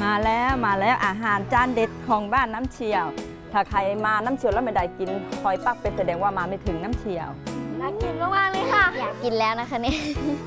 มาแล้วอาหารจานเด็ดของบ้านน้ำเชี่ยวถ้าใครมาน้ำเชี่ยวแล้วไม่ได้กินหอยปักเป็นแสดงว่ามาไม่ถึงน้ำเชี่ยวน่ากินมากๆเลยค่ะอยากกินแล้วนะคะเนี่ย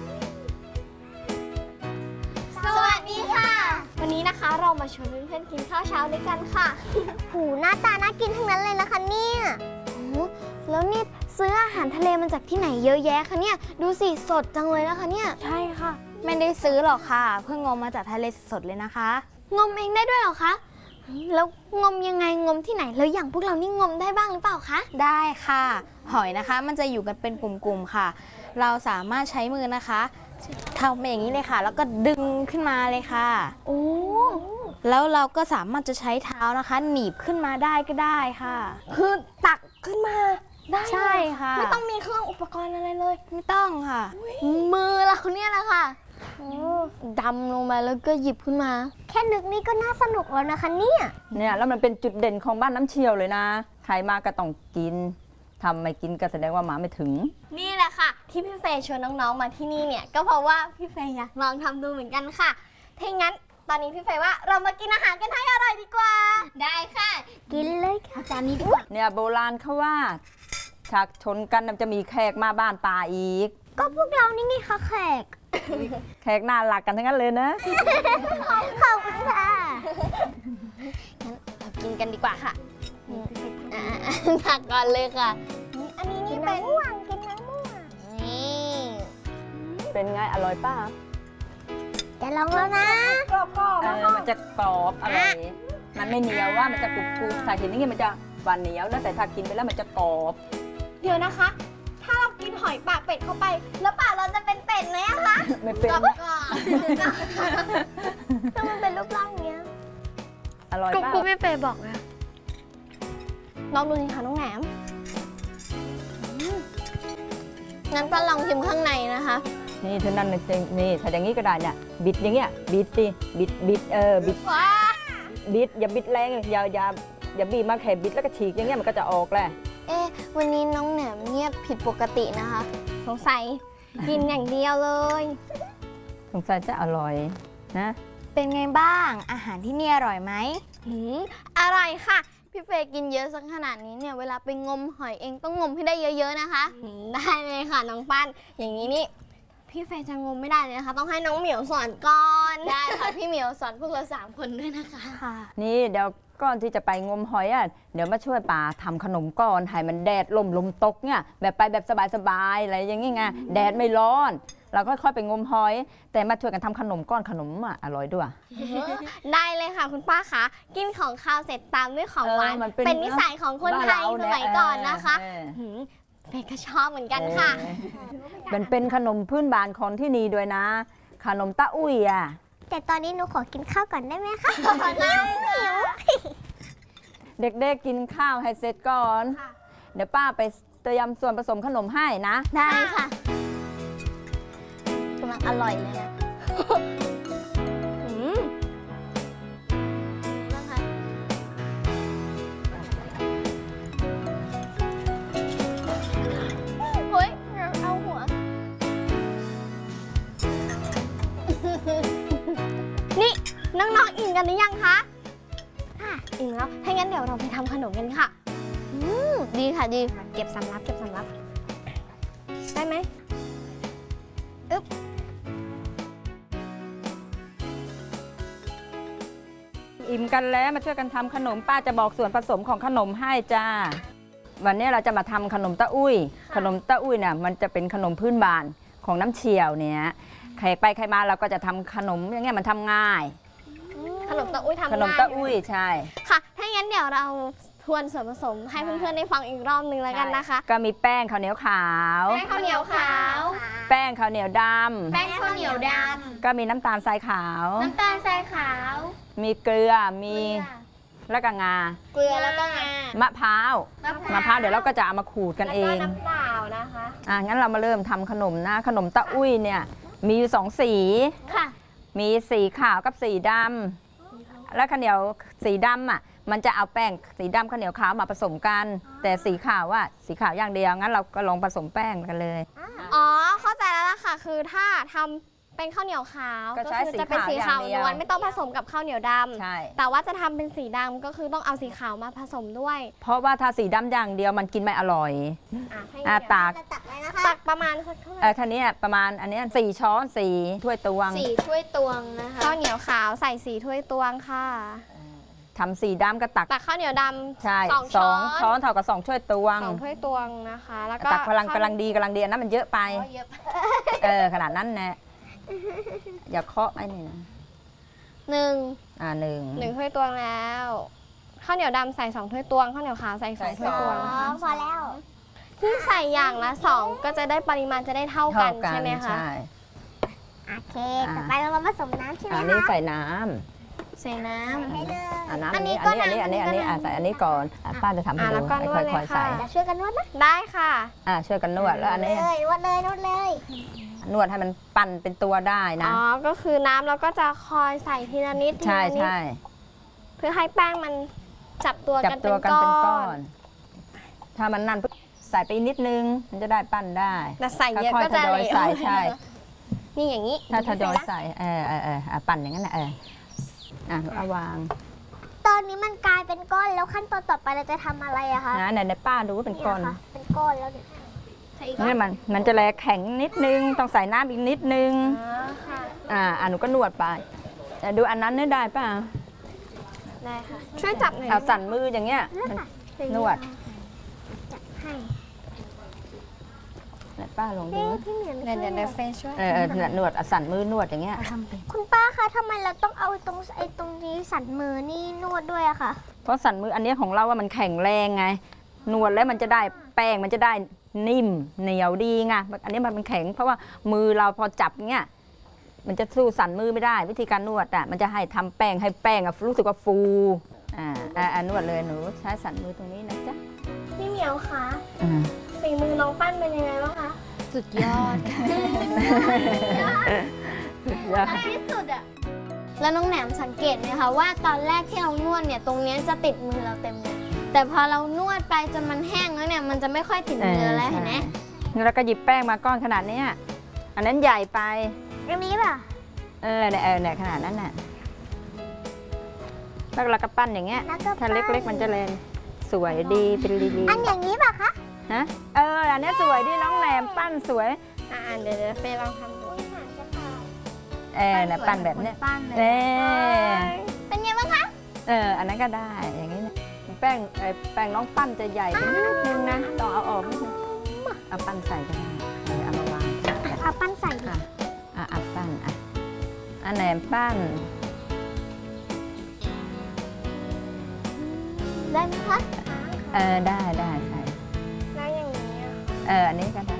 สวัสดีค่ะวันนี้นะคะเรามาชวนเพื่อนๆกินข้าวเช้าด้วยกันค่ะหูหน้าตาน่ากินทั้งนั้นเลยนะคะเนี่ยแล้วนี่ซื้ออาหารทะเลมาจากที่ไหนเยอะแยะคะเนี่ยดูสิสดจังเลยนะคะเนี่ยใช่ค่ะไม่ได้ซื้อหรอกค่ะเพิ่งงมมาจากทะเลสดเลยนะคะงมเองได้ด้วยเหรอคะแล้วงมยังไงงมที่ไหนแล้วอย่างพวกเรานี่งมได้บ้างหรือเปล่าคะได้ค่ะหอยนะคะมันจะอยู่กันเป็นกลุ่มๆค่ะเราสามารถใช้มือนะคะทำอย่างนี้เลยค่ะแล้วก็ดึงขึ้นมาเลยค่ะโอ้แล้วเราก็สามารถจะใช้เท้านะคะหนีบขึ้นมาได้ก็ได้ค่ะคือตักขึ้นมาได้ใช่ค่ะไม่ต้องมีเครื่องอุปกรณ์อะไรเลยไม่ต้องค่ะมือเราเนี่ยแหละค่ะดำลงมาแล้วก็หยิบขึ้นมาแค่นึกนี่ก็น่าสนุกแล้วนะคะเนี่ยแล้วมันเป็นจุดเด่นของบ้านน้ำเชี่ยวเลยนะใครมาก็ต้องกินทำไม่กินก็แสดงว่ามาไม่ถึงนี่แหละค่ะที่พี่เฟย์ชวนน้องๆมาที่นี่เนี่ยก็เพราะว่าพี่เฟย์อยากลองทำดูเหมือนกันค่ะถ้างั้นตอนนี้พี่เฟย์ว่าเรามากินอาหารกันให้อร่อยดีกว่าได้ค่ะกินเลยค่ะจานนี้ดีกว่าเนี่ยโบราณเขาว่าฉากชนกันจะมีแขกมาบ้านตาอีกก็พวกเรานี่ไงคะแแขกน่ารักกันทั้งนั้นเลยนะขอบคุณค่ะงั้นเรากินกันดีกว่าค่ะตักก่อนเลยค่ะอันนี้นี่เป็นม่วงกินน้ำม่วงนี่เป็นไงอร่อยป่ะจะลองแล้วนะกรอบๆมันจะกรอบอร่อยมันไม่เหนียวว่ามันจะกรุบๆถ้ากินอย่างนี้มันจะหวานเหนียวแล้วแต่ถ้ากินไปแล้วมันจะกรอบเดี๋ยวนะคะถ้าเรากินหอยปากเป็ดเข้าไปแล้วปากเราจะเป็นเป็ดไหมคะไม่เป็นถ้ามันเป็นรูปร่างเนี้ยอร่อยป่ะกูไม่เฟย์บอกเลยลองดูสิคะน้องแหนมงั้นก็ลองชิมข้างในนะคะนี่เท่านั้นนี่ถ้าอย่างนี้ก็ได้เนี่ยบิดอย่างเงี้ยบิดดิบิดบิดอย่าบิดแรงอย่าบีบมาแค่บิดแล้วก็ฉีกอย่างเงี้ยมันก็จะออกแหละวันนี้น้องแหนมเงียบผิดปกตินะคะสงสัยกินอย่างเดียวเลยสงสัยจะอร่อยนะเป็นไงบ้างอาหารที่นี่อร่อยไหมอร่อยค่ะพี่เฟย์กินเยอะสักขนาดนี้เนี่ยเวลาไปงมหอยเองต้องงมให้ได้เยอะๆนะคะได้เลยค่ะน้องปั้นอย่างนี้นี่พี่เฟย์จะงมไม่ได้เลยนะคะต้องให้น้องเหมียวสอนก่อนได้ค่ะพี่เหมียวสอนพวกเรา3 คนด้วยนะคะนี่เดี๋ยวก่อนที่จะไปงมหอยเดี๋ยวมาช่วยป่าทำขนมก่อนให้มันแดดลมตกเนี่ยแบบไปแบบสบายๆอะไรอย่างงี้ไงแดดไม่ร้อนเราก็ค่อยไปงมหอยแต่มาช่วยกันทำขนมก้อนขนมอร่อยด้วยได้เลยค่ะคุณป้าคะกินของข้าวเสร็จตามด้วยของหวานเป็นนิสัยของคนไทยสมัยก่อนนะคะเฟย์ก็ชอบเหมือนกันค่ะเป็นขนมพื้นบ้านของที่นี่ด้วยนะขนมตะอุ้ยแต่ตอนนี้หนูขอกินข้าวก่อนได้ไหมคะหิวเด็กๆกินข้าวให้เสร็จก่อนเดี๋ยวป้าไปเตรียมส่วนผสมขนมให้นะได้ค่ะกำลังอร่อยเลยนะนะคะเฮ้ยเอาหัวนี่น้องๆอิ่มกันหรือยังคะอิ่มแล้วถ้างั้นเดี๋ยวเราไปทำขนมกันค่ะดีค่ะดีเก็บสำรับได้ไหมอิ่มกันแล้วมาช่วยกันทำขนมป้าจะบอกส่วนผสมของขนมให้จ้าวันนี้เราจะมาทำขนมตะอุ้ยขนมตะอุ้ยเนี่ยมันจะเป็นขนมพื้นบ้านของน้ำเชี่ยวเนี่ยใครไปใครมาเราก็จะทำขนมอย่างเงี้ยมันทำง่ายขนมตะอุ้ยทำง่ายขนมตะอุ้ยใช่ค่ะถ้างั้นเดี๋ยวเราทวนส่วนผสมให้เพื่อนๆได้ฟังอีกรอบนึงแล้วกันนะคะก็มีแป้งข้าวเหนียวขาวแป้งข้าวเหนียวขาวแป้งข้าวเหนียวดำแป้งข้าวเหนียวดำก็มีน้ำตาลทรายขาวน้ำตาลทรายขาวมีเกลือมีแล้วก็งาเกลือแล้วก็งามะพร้าวเดี๋ยวเราก็จะเอามาขูดกันเองน้ำเปล่านะคะงั้นเรามาเริ่มทำขนมนะขนมตะอุ้ยเนี่ยมีอยู่2 สีค่ะมีสีขาวกับสีดำแล้วข้าวเหนียวสีดำมันจะเอาแป้งสีดำข้าวเหนียวขาวมาผสมกันแต่สีขาวสีขาวอย่างเดียวงั้นเราก็ลองผสมแป้งกันเลยเข้าใจแล้วล่ะค่ะคือถ้าทำเป็นข้าวเหนียวขาวก็ใช้คือจะเป็นสีขาวสีขาวอย่างเดียวล้วนไม่ต้องผสมกับข้าวเหนียวดใช่ำแต่ว่าจะทำเป็นสีดำก็คือต้องเอาสีขาวมาผสมด้วยเพราะว่าถ้าสีดำอย่างเดียวมันกินไม่อร่อยให้ตักจะตักเลยนะคะตักประมาณสักเท่าไหร่ท่านี้ประมาณอันนี้4 ช้อน4 ถ้วยตวง 4 ถ้วยตวงนะคะข้าวเหนียวขาวใส่4 ถ้วยตวงค่ะทำสีดำก็ตักตักข้าวเหนียวดำใช่สองสองช้ช้ออน นเท่ากับ2 ถ้วยตวง 2 ถ้วยตวงนะคะ แล้วก็ตักกำลังดีอันนั้นมันเยอะไปเยอะขนาดนั้นแน่อย่าเคาะไอ้นี่นะหนึ่งหนึ่งถ้วยตวงแล้วข้าวเหนียวดำใส่2 ถ้วยตวงข้าวเหนียวขาวใส่2 ถ้วยตวงนะคะพอแล้วที่ใส่อย่างละ2ก็จะได้ปริมาณจะได้เท่ากันใช่ไหมคะใช่โอเค ต่อไปเรามาผสมน้ำใช่ไหมอันนี้คะใส่น้ใส่น้ำให้เลยำน้ำอัอันนนี้นี้ก็อันนี้น้ำอันนี้อันนี้ก็น้ำใส่อันนี้ก่อนป้าจะทำให้ดูแล้วก็นวดเลยค่อยๆใส่ค่ะเดี๋ยวช่วยกันนวดนะได้ค่ะช่วยกันนวดแล้วอันนี้เลยนวดเลยนวดเลยนวดให้มันปั่นเป็นตัวได้นะอ๋อ ก็คือน้ำเราก็จะคอยใส่ทีละนิดทีใช่ละนิดใช่เพื่อให้แป้งมันจับตัวจับกันตัวเป็นกันก้เป็นก้ออน น ถ้ามันนั่นปุ๊บใส่ไปนิดนึง มันจะได้ปั้นได้แต่ใส่เยอะค่อยก็ๆทจะยอยเหลวใส่ใช่นี่อย่างนี้ถ้าทยอยใส่ปั่นอย่างนั้นนะเอาวางตอนนี้มันกลายเป็นก้อนแล้วขั้นตอนต่อไปเราจะทำอะไรอะคะนะในป้าดูว่าเป็นก้อนยค่ะเป็นก้อนแล้วเนี่ยใส่อีกนี่มันจะแลแข็งนิดนึง ต้องใส่น้ำอีกนิดนึงค่ะหนูก็นวดไปแต่ดูอันนั้นนี่ได้ป่ะได้ค่ะ ช่วยจับหน่อยเอาสั่นมืออย่างเงี้ยนวดให้ป้าลองดูพี่เหมียวเดี๋ยวเฟนช่วยนวดสั่นมือนวดอย่างเงี้ยคุณป้าคะทำไมเราต้องเอาตรงนี้สันมือนี่นวดด้วยอะคะเพราะสั่นมืออันนี้ของเราว่ามันแข็งแรงไง นวดแล้วมันจะได้แป้งมันจะได้นิ่มเหนียวดีไงอันนี้มันเป็นแข็งเพราะว่ามือเราพอจับเงี้ยมันจะสู้สั่นมือไม่ได้ วิธีการนวดมันจะให้ทำแป้งให้แป้งรู้สึกว่าฟูนวดเลยหนูใช้สั่นมือตรงนี้นะจ๊ะพี่เหมียวคะฝีมือน้องปั้นเป็นยังไงบ้างคะสุดยอดที่สุดอะแล้วน้องแหนมสังเกตไหมคะว่าตอนแรกที่เรานวดเนี่ยตรงเนี้ยจะติดมือเราเต็มเลยแต่พอเรานวดไปจนมันแห้งแล้วเนี่ยมันจะไม่ค่อยติดมือแล้วเห็นไหมแล้วก็หยิบแป้งมาก้อนขนาดนี้อันนั้นใหญ่ไปอันนี้ป่ะเนี่ยขนาดนั้นน่ะแล้วเราก็ปั้นอย่างเงี้ยแล้วก็ถ้าเล็กๆมันจะแรงสวยดีเป็นลีอันอย่างนี้ป่ะคะฮะอันนี้สวยดีน้องแหนมปั้นสวยเดี๋ยวเฟย์ลองทำดูเนี่ยปั้นแบบเนี้ยปั้นเลยเป็นไงบ้างคะอันนั้นก็ได้อย่างนี้นะแป้งน้องปั้นจะใหญ่ไปนิดนึงนะต้องเอาออกนิดนึงเอาปั้นใส่ก็ได้เอามาวางเอาปั้นใส่ดิอัดปั้นอันแหนมปั้นได้ไหมคะได้ใส่แล้วอย่างนี้อะอันนี้ก็ได้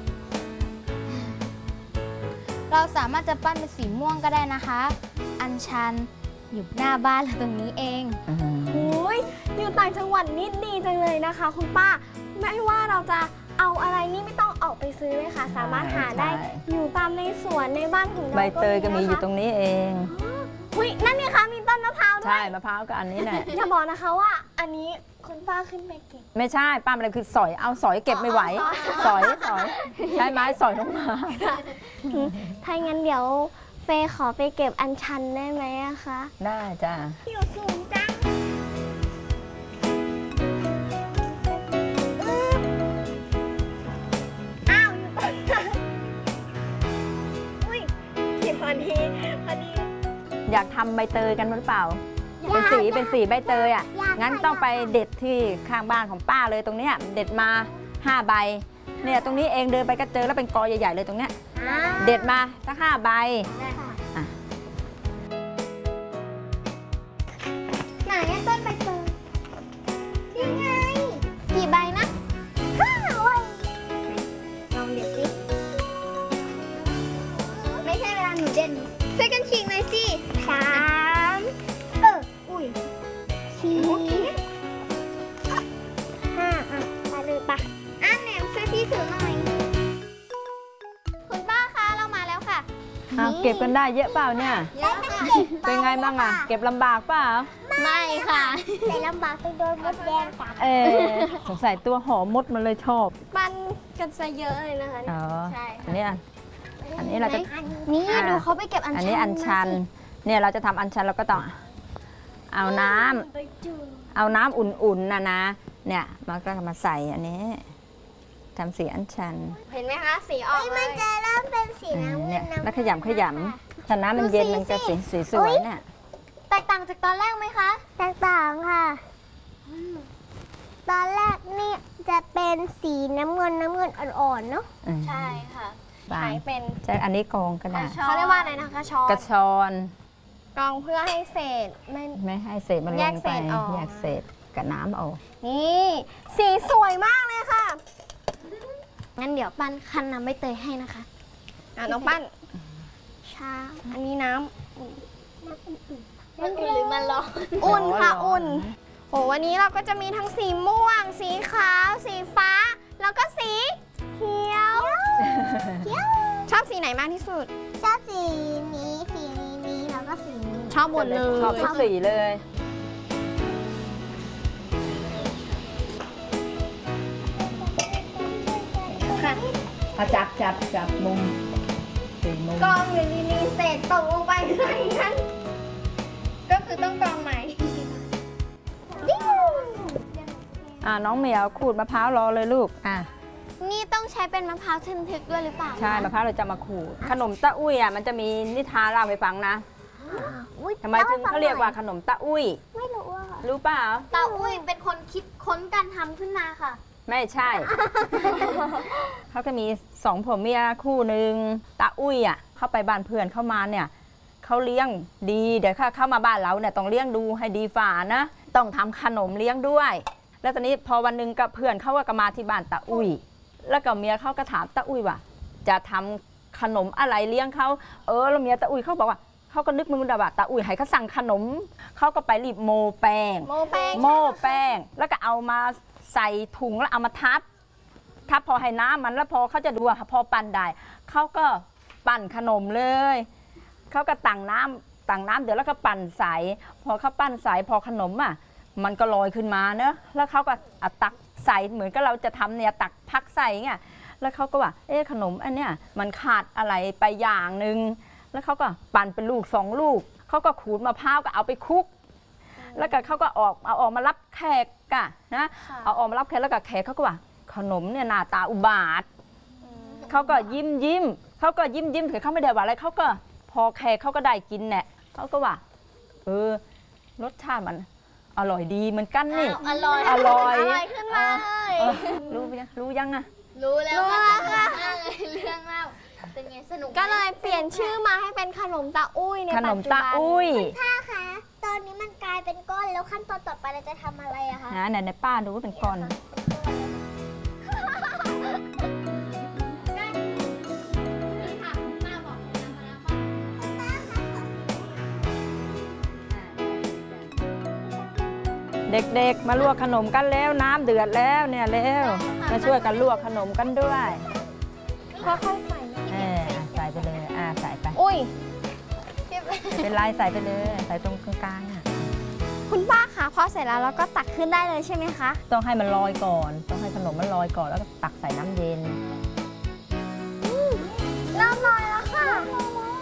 เราสามารถจะปั้นเป็นสีม่วงก็ได้นะคะ อัญชันอยู่หน้าบ้านเราตรงนี้เองโอ้ยอยู่ต่างจังหวัดนี่ดีจังเลยนะคะ คุณป้าไม่ว่าเราจะเอาอะไรนี่ไม่ต้องออกไปซื้อเลยค่ะ สามารถหาได้อยู่ตามในสวนในบ้านของเราใบเตยก็มีอยู่นะคะตรงนี้เองอุ๊ยนั่นนี่คะมีต้นมะพร้าวด้วใช่ยมะพร้าวก็อันนี้แหละอย่าบอกนะคะว่า อันนี้คุณป้าขึ้นไปเก็บไม่ใช่ป้ามันคือสอยเอาสอยเก็บไม่ไหวสอยใช้ไม้สอยลงมาถ้างั้นเดี๋ยวเฟย์ขอไปเก็บอัญชันได้ไหมอะคะได้จ้ะอยู่สูงจังอ้าวอยู่ต้นไม้อุ้ยพอดีพอดีอยากทำใบเตยกันหรือเปล่า เป็นสีใบเตยงั้นต้องไปเด็ดที่ข้างบ้านของป้าเลยตรงเนี้ยเด็ดมา5 ใบเนี่ยตรงนี้เองเดินไปก็เจอแล้วเป็นกอใหญ่ๆเลยตรงเนี้ยเด็ดมาสัก5 ใบไหนอะต้นใบเตยนี่ไงกี่ใบนะ 5 วันลองเด็ดสิไม่ใช่เวลาหนูเด่นช่วยกันฉีกหน่อยสิ3อุ้ย4 5ไปเลยปะแหนมช่วยพี่ถือหน่อยคุณป้าคะเรามาแล้วค่ะเก็บกันได้เยอะเปล่าเนี่ยเยอะค่ะเป็นไงบ้างเก็บลำบากเปล่าไม่ค่ะแต่ลำบากไปโดนมดแดงกัดสงสัยตัวหอมมดมันเลยชอบปั้นกันซะเยอะเลยนะคะอ๋อใช่อันเนี้ยอันนี้เราจะนี่ดูเขาไปเก็บอัญชันอันนี้อัญชัน เนี่ยเราจะทำอัญชันเราก็ต้องเอาน้ำอุ่นๆนะเนี่ยมันก็มาใส่อันนี้ทำสีอัญชันเห็นไหมคะสีออกเลยมันจะเริ่มเป็นสีน้ำเงิเนี่ยนน้ำแล้วขยำถ้าน้ำมันเย็นมันจะสีสวยเนี่ยแตกต่างจากตอนแรกไหมคะแตกต่างค่ะ ตอนแรกนี่จะเป็นสีน้ำเงินอ่อนๆเนาะใช่ค่ะบาใช้งเป็นใช่อันนี้กรองก็ได้เขาเรียกว่าอะไรนะคะช้อนกระชอนกรองเพื่อให้เศษไม่ไม่ให้เศษมันลแยงกเศไปษออกแยกเศษกับน้ำออกนี่สีสวยมากเลยค่ะ งั้นเดี๋ยวปั้นคั้นน้ำใบเตยให้นะคะน้องปั้นชาอันนี้น้มันอุ่นหรือมันร้อนำอุ่นค่ะอุ่นโหวันนี้เราก็จะมีทั้งสีม่วง สีขาว สีฟ้า แล้วก็สีเขียว ชอบสีไหนมากที่สุดชอบสีนี้สีนี้แล้วก็สีนี้ชอบหมดเลยชอบทุกสีเลยค่ะเอาจับมุมสีมุมกรองอยู่ดีๆเศษตกลงไปอะไรนั้นก็คือต้องกรองใหม่น้องเหมียวขูดมะพร้าวรอเลยลูกนี่ต้องใช้เป็นมะพร้าวทึนทึกด้วยหรือเปล่าใช่มะพร้าวเราจะมาขูดขนมตะอุ้ยมันจะมีนิทานเล่าให้ฟังนะทำไมถึงเขาเรียกว่าขนมตะอุ้ยไม่รู้อะค่ะรู้เปล่าตาอุ้ยเป็นคนคิดค้นการทำขึ้นมาค่ะไม่ใช่ เขาก็มีสองผัวเมียคู่หนึ่งตาอุ้ยเข้าไปบ้านเพื่อนเข้ามาเนี่ยเขาเลี้ยงดีเดี๋ยวเข้ามาบ้านเราเนี่ยต้องเลี้ยงดูให้ดีฝ่านะต้องทำขนมเลี้ยงด้วย แล้วตอนนี้พอวันหนึ่งกับเพื่อนเขาก็มาที่บ้านตาอุ้ยแล้วก็เมียเขาก็ถามตาอุ้ยว่าจะทำขนมอะไรเลี้ยงเขาแล้วเมียตาอุ้ยเขาบอกว่าเขาก็นึกมึงดาว่าตาอุ้ยให้เขาสั่งขนมเขาก็ไปรีบโมแป้งโมแป้งโม่แป้งแล้วก็เอามาใส่ถุงแล้วเอามาทับพอให้น้ำมันแล้วพอเขาจะดูว่าพอปั่นได้เขาก็ปั่นขนมเลยเขาก็ตั้งน้ำเดี๋ยวแล้วก็ปั่นใสพอเขาปั่นใสพอขนมมันก็ลอยขึ้นมาเนอะแล้วเขาก็ตักใส่เหมือนกับเราจะทำเนี่ยตักพักใส่เงี้ยแล้วเขาก็ว่าขนมอันเนี้ยมันขาดอะไรไปอย่างหนึ่งแล้วเขาก็ปั่นเป็นลูก2 ลูกเขาก็ขูดมะพร้าวก็เอาไปคลุกแล้วก็เขาก็เอาออกมารับแขกนะเอาออกมารับแขกแล้วก็แขกเขาก็ว่าขนมเนี่ยหน้าตาอุบาทเขาก็ยิ้มเขาก็ยิ้มถือเขาไม่ได้ว่าอะไรเขาก็พอแขกเขาก็ได้กินเนี่ยเขาก็ว่ารสชาติมันอร่อยดีเหมือนกันนี่อร่อยอร่อยขึ้นมาเลยรู้ยังอะรู้แล้วรู้ค่ะแล้วสนุกค่ะมากเลยเรื่องเล่าเป็นไงสนุกไหมก็เลยเปลี่ยนชื่อมาให้เป็นขนมตาอุ้ยในขนปัจมจุตาบันอุ้ยถ้าคะตอนนี้มันกลายเป็นก้อนแล้วขั้นตอนต่อไปเราจะทำอะไรอะคะไหนป้าดูว่าเป็นก้อนเด็กๆมาลวกขนมกันแล้วน้ำเดือดแล้วเนี่ยเร็วมาช่วยกันลวกขนมกันด้วยค่อยๆใส่นะใส่ไปเลยใส่ไปอุ้ยเป็นไรใส่ไปเลยใส่ตรงกลางคุณป้าคะพอเสร็จแล้วเราก็ตักขึ้นได้เลยใช่ไหมคะต้องให้มันลอยก่อนต้องให้ขนมมันลอยก่อนแล้วก็ตักใส่น้ำเย็นเริ่มลอยแล้วค่ะ